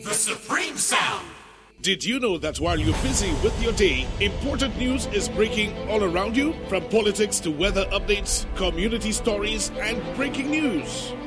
the supreme sound. Did you know that while you're busy with your day, important news is breaking all around you? From politics to weather updates, community stories, and breaking news.